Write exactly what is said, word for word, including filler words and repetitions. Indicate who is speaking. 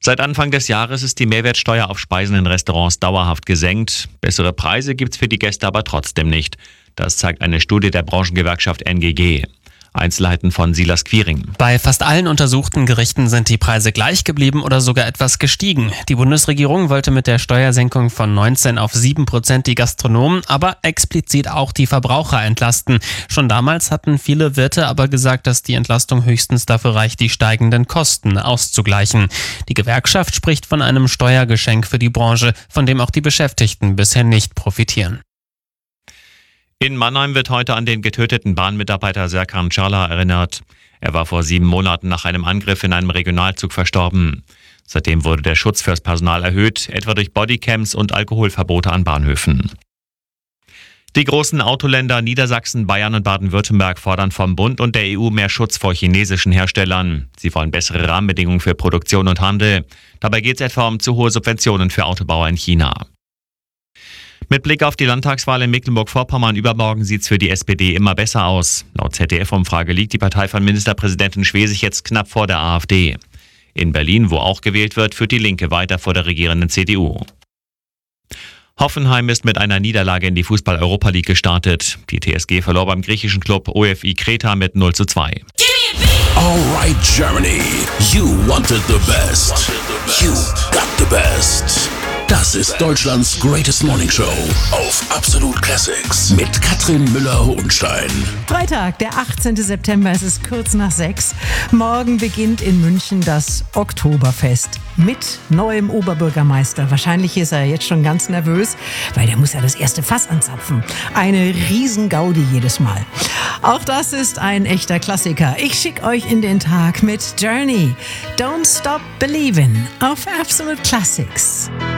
Speaker 1: Seit Anfang des Jahres ist die Mehrwertsteuer auf Speisen in Restaurants dauerhaft gesenkt. Bessere Preise gibt's für die Gäste aber trotzdem nicht. Das zeigt eine Studie der Branchengewerkschaft N G G. Einzelheiten von Silas Quiring.
Speaker 2: Bei fast allen untersuchten Gerichten sind die Preise gleich geblieben oder sogar etwas gestiegen. Die Bundesregierung wollte mit der Steuersenkung von neunzehn auf sieben Prozent die Gastronomen, aber explizit auch die Verbraucher entlasten. Schon damals hatten viele Wirte aber gesagt, dass die Entlastung höchstens dafür reicht, die steigenden Kosten auszugleichen. Die Gewerkschaft spricht von einem Steuergeschenk für die Branche, von dem auch die Beschäftigten bisher nicht profitieren.
Speaker 1: In Mannheim wird heute an den getöteten Bahnmitarbeiter Serkan Çağlar erinnert. Er war vor sieben Monaten nach einem Angriff in einem Regionalzug verstorben. Seitdem wurde der Schutz fürs Personal erhöht, etwa durch Bodycams und Alkoholverbote an Bahnhöfen. Die großen Autoländer Niedersachsen, Bayern und Baden-Württemberg fordern vom Bund und der E U mehr Schutz vor chinesischen Herstellern. Sie wollen bessere Rahmenbedingungen für Produktion und Handel. Dabei geht es etwa um zu hohe Subventionen für Autobauer in China. Mit Blick auf die Landtagswahl in Mecklenburg-Vorpommern übermorgen sieht es für die S P D immer besser aus. Laut Z D F-Umfrage liegt die Partei von Ministerpräsidentin Schwesig jetzt knapp vor der A f D. In Berlin, wo auch gewählt wird, führt die Linke weiter vor der regierenden C D U. Hoffenheim ist mit einer Niederlage in die Fußball-Europa League gestartet. Die T S G verlor beim griechischen Club O F I Kreta mit null zu zwei.
Speaker 3: Alright Germany, you wanted the best. You got the best. Das ist Deutschlands Greatest Morning Show auf Absolut Classics mit Katrin Müller-Hohenstein.
Speaker 4: Freitag, der achtzehnten September, es ist kurz nach sechs. Morgen beginnt in München das Oktoberfest mit neuem Oberbürgermeister. Wahrscheinlich ist er jetzt schon ganz nervös, weil der muss ja das erste Fass anzapfen. Eine Riesen-Gaudi jedes Mal. Auch das ist ein echter Klassiker. Ich schicke euch in den Tag mit Journey. Don't Stop Believin' auf Absolut Classics.